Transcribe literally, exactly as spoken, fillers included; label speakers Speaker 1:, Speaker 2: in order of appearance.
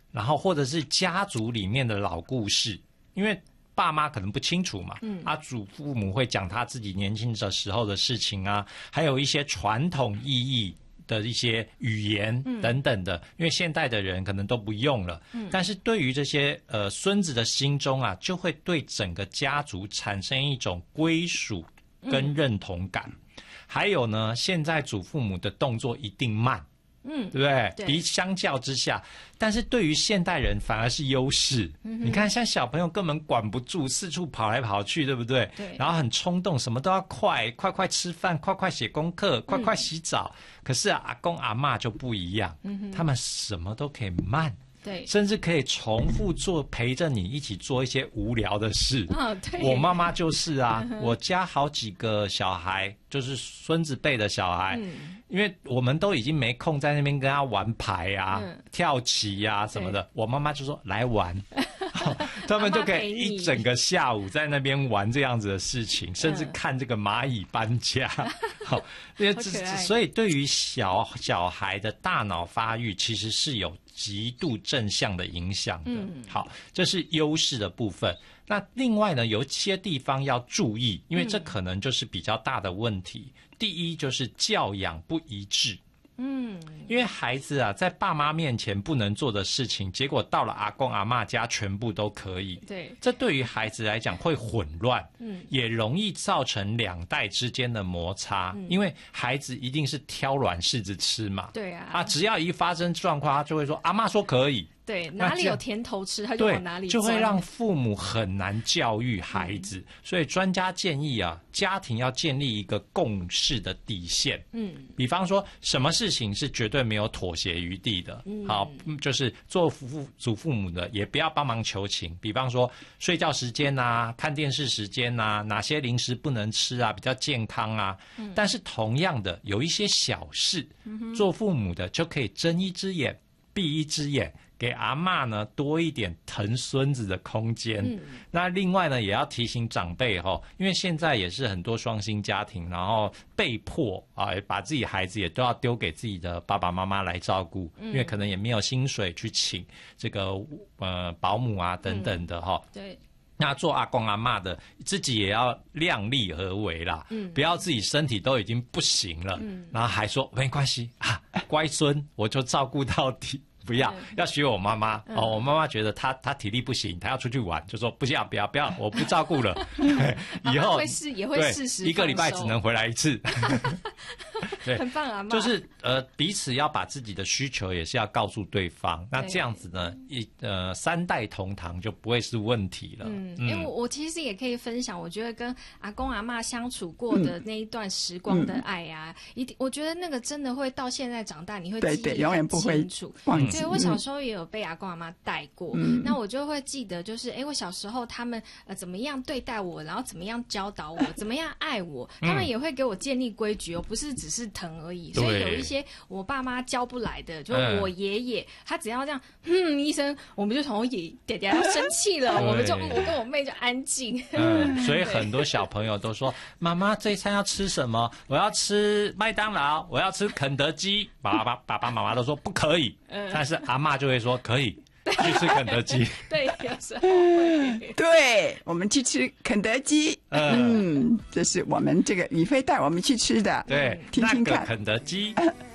Speaker 1: 然后或者是家族里面的老故事，因为爸妈可能不清楚嘛，嗯，啊，祖父母会讲他自己年轻的时候的事情啊，还有一些传统意义的一些语言等等的，嗯、因为现代的人可能都不用了，嗯，但是对于这些呃孙子的心中啊，就会对整个家族产生一种归属跟认同感。嗯、还有呢，现在祖父母的动作一定慢。嗯，对不对？
Speaker 2: 对，
Speaker 1: 比相较之下，但是对于现代人反而是优势。嗯、你看，像小朋友根本管不住，四处跑来跑去，对不对？
Speaker 2: 对。
Speaker 1: 然后很冲动，什么都要快，快快吃饭，快快写功课，快快洗澡。嗯、可是啊，阿公阿嬷就不一样，嗯、他们什么都可以慢。
Speaker 2: 对，
Speaker 1: 甚至可以重复做，陪着你一起做一些无聊的事。
Speaker 2: 哦，对，
Speaker 1: 我妈妈就是啊，我家好几个小孩，就是孙子辈的小孩，嗯、因为我们都已经没空在那边跟他玩牌啊、嗯、跳棋啊什么的，我妈妈就说来玩，他们就可以一整个下午在那边玩这样子的事情，甚至看这个蚂蚁搬家。好，因为所以对于小小孩的大脑发育，其实是有极度正向的影响的。嗯、好，这是优势的部分。那另外呢，有一些地方要注意，因为这可能就是比较大的问题。嗯、第一就是教养不一致。嗯，因为孩子啊，在爸妈面前不能做的事情，结果到了阿公阿嬷家全部都可以。
Speaker 2: 对，
Speaker 1: 这对于孩子来讲会混乱，嗯，也容易造成两代之间的摩擦。嗯、因为孩子一定是挑软柿子吃嘛。
Speaker 2: 对啊，
Speaker 1: 啊，只要一发生状况，他就会说阿嬷说可以。
Speaker 2: 对，哪里有甜头吃，他就往哪里
Speaker 1: 钻，就会让父母很难教育孩子。嗯、所以专家建议啊，家庭要建立一个共识的底线。嗯，比方说，什么事情是绝对没有妥协余地的。嗯，好，就是做父祖父母的也不要帮忙求情。比方说，睡觉时间啊，看电视时间啊，哪些零食不能吃啊，比较健康啊。嗯、但是同样的，有一些小事，嗯、做父母的就可以睁一只眼闭一只眼。给阿嬷呢多一点疼孙子的空间。嗯、那另外呢，也要提醒长辈哈，因为现在也是很多双薪家庭，然后被迫啊，把自己孩子也都要丢给自己的爸爸妈妈来照顾，嗯、因为可能也没有薪水去请这个呃保姆啊等等的哈。
Speaker 2: 嗯、对。
Speaker 1: 那做阿公阿嬷的，自己也要量力而为啦，嗯、不要自己身体都已经不行了，嗯、然后还说没关系啊，乖孙，我就照顾到底。不要，要学我妈妈、嗯、哦。我妈妈觉得她她体力不行，她要出去玩，就说不要不要不要，我不照顾了。以后
Speaker 2: 会是也会适时
Speaker 1: 一个礼拜只能回来一次。对，
Speaker 2: 很棒啊，
Speaker 1: 就是呃彼此要把自己的需求也是要告诉对方，那这样子呢，一呃三代同堂就不会是问题了。
Speaker 2: 嗯，因为、欸、我我其实也可以分享，我觉得跟阿公阿嬷相处过的那一段时光的爱啊，一定、嗯、我觉得那个真的会到现在长大，你会记忆很清楚。忘记。对，我小时候也有被阿公阿嬷带过，嗯、那我就会记得，就是哎、欸，我小时候他们呃怎么样对待我，然后怎么样教导我，怎么样爱我，他们也会给我建立规矩哦，不是只是疼而已。所以有一些我爸妈教不来的，就我爷爷、嗯、他只要这样哼一声，我们就从我爷爹爹要生气了，我们就我跟我妹就安静。
Speaker 1: 嗯，所以很多小朋友都说，妈妈这一餐要吃什么？我要吃麦当劳，我要吃肯德基。爸爸爸爸妈妈都说不可以。嗯，但是阿嬷就会说可以去吃肯德基。
Speaker 2: 对，有时候会。
Speaker 3: 对，我们去吃肯德基。嗯，这是我们这个宇飞带我们去吃的。
Speaker 1: 对，
Speaker 3: 听听看。
Speaker 1: 那个肯德基